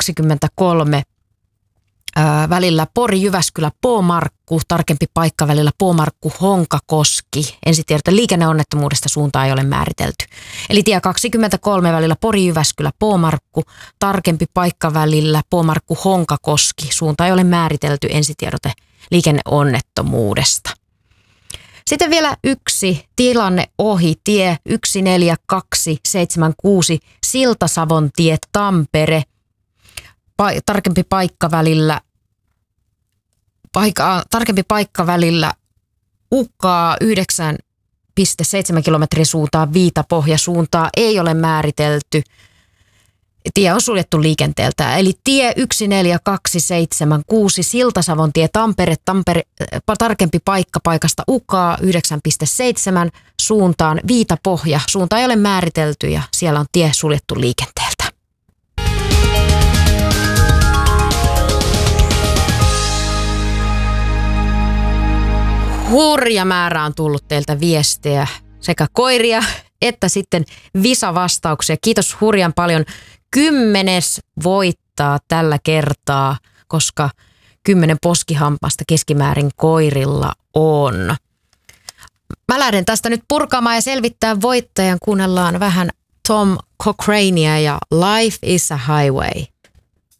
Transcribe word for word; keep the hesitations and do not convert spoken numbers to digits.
kaksikymmentäkolme ää, välillä Pori-Jyväskylä-Poomarkku, tarkempi paikka välillä Poomarkku-Honkakoski. Ensitiedote liikenneonnettomuudesta suuntaa ei ole määritelty. Eli tie kaksikymmentäkolme välillä Pori-Jyväskylä-Poomarkku, tarkempi paikka välillä Poomarkku-Honkakoski. Suunta ei ole määritelty, ensitiedote liikenneonnettomuudesta. Sitten vielä yksi tilanne ohi, tie yksi neljä kaksi seitsemän kuusi, Siltasavontie Tampere, pa- tarkempi paikka välillä, paikka, tarkempi paikka välillä U K yhdeksän pilkku seitsemän kilometrin suuntaan, Viitapohja suuntaa ei ole määritelty. Tie on suljettu liikenteeltä, eli tie yksi neljä kaksi seitsemän kuusi, Siltasavontie Tampere, Tampere tarkempi paikka paikasta U K yhdeksän pilkku seitsemän suuntaan, Viitapohja. Suunta ei ole määritelty ja siellä on tie suljettu liikenteeltä. Hurja määrä on tullut teiltä viestejä, sekä koiria että sitten visavastauksia. Kiitos hurjan paljon. Kymmenes voittaa tällä kertaa, koska kymmenen poskihampasta keskimäärin koirilla on. Mä lähden tästä nyt purkamaan ja selvittää voittajan. Kuunnellaan vähän Tom Cochranea ja Life is a Highway.